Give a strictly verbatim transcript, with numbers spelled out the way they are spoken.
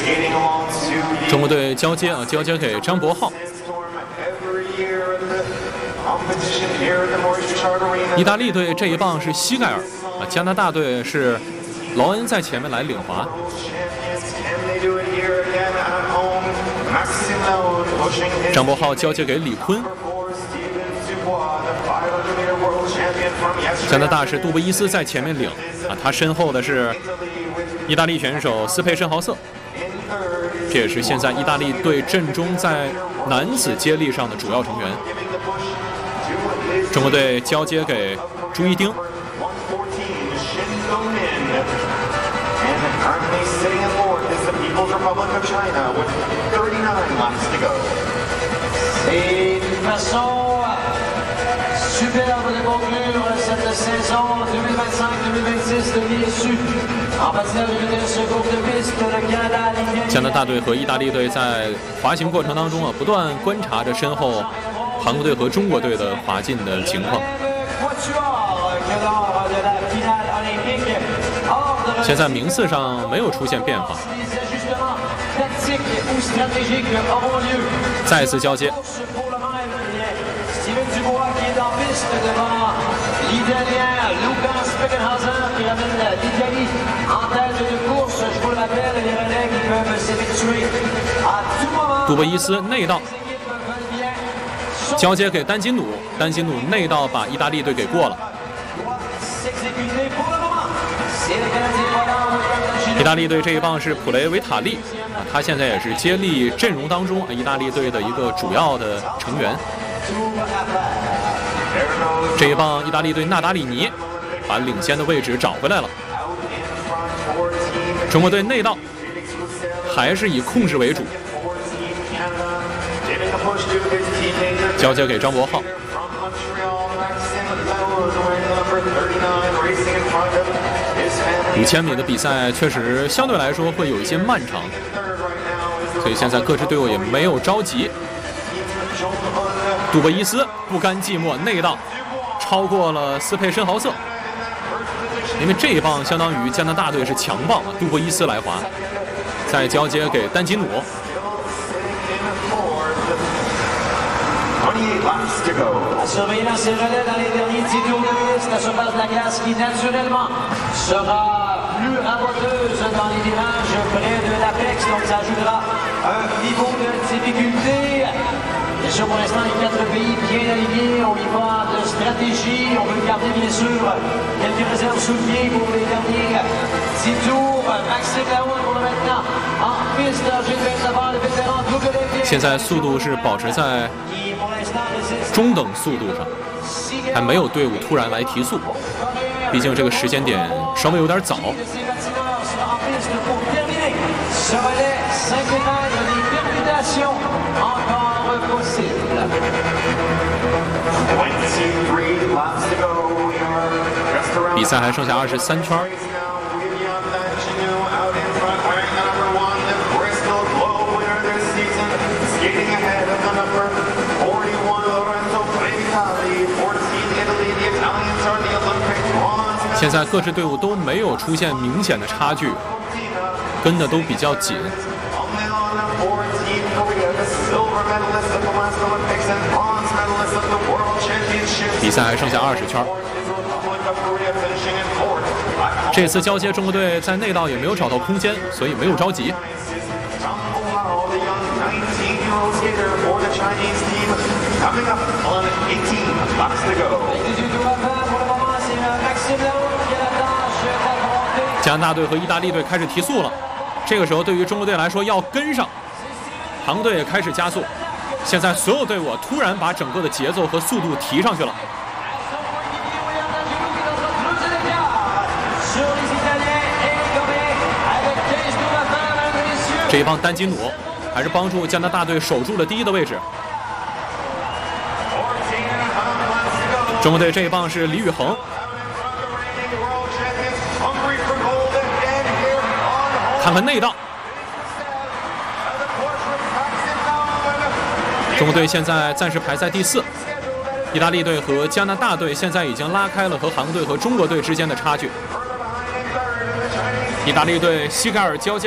中国队交接啊，交接给张博浩。意大利队这一棒是西盖尔啊，加拿大队是劳恩在前面来领滑。张博浩交接给李坤。加拿大是杜布伊斯在前面领啊，他身后的是意大利选手斯佩申豪瑟，这也是现在意大利队阵中在男子接力上的主要成员。中国队交接给朱一丁。 Superbe de conclure cette saison deux mille vingt-cinq deux mille vingt-six de l'issue en matière de vitesse courte piste le Canada。 加拿大队和意大利队在滑行过程当中啊，不断观察着身后韩国队和中国队的滑进的情况。现在名次上没有出现变化。再次交接。杜布伊斯内道交接给丹金努，丹金努内道把意大利队给过了。意大利队这一棒是普雷维塔利啊，他现在也是接力阵容当中意大利队的一个主要的成员。这一棒，意大利队纳达里尼把领先的位置找回来了。中国队内道还是以控制为主，交接给张博浩。五千米的比赛确实相对来说会有一些漫长，所以现在各支队伍也没有着急。杜布伊斯不甘寂寞，内道超过了斯佩申豪瑟，因为这一棒相当于加拿大队是强棒啊，杜布伊斯来滑，再交接给丹吉努。 À surveiller dans ces relais dans les derniers petits tours de piste, la surface de la glace qui naturellement sera plus raboteuse dans les virages près de l'apex, donc ça ajoutera un niveau de difficulté. Bien sûr, pour l'instant, les quatre pays bien alignés, on y va de stratégie, on veut garder bien sûr quelques réserves sous le pied pour les derniers petits tours. Maxime Laouen pour le maintenant en piste, Gilbert Savard, le vétéran double V。 现在速度是保持在中等速度上，还没有队伍突然来提速，毕竟这个时间点稍微有点早。比赛还剩下二十三圈。现在各支队伍都没有出现明显的差距，跟的都比较紧。比赛还剩下二十圈。这次交接中国队在内道也没有找到空间，所以没有着急。加拿大队和意大利队开始提速了，这个时候对于中国队来说要跟上，韩国队也开始加速。现在所有队伍突然把整个的节奏和速度提上去了。这一棒丹吉努还是帮助加拿大队守住了第一的位置。中国队这一棒是李宇恒。看看内道，中国队现在暂时排在第四，意大利队和加拿大队现在已经拉开了和韩国队和中国队之间的差距。意大利队西盖尔交接。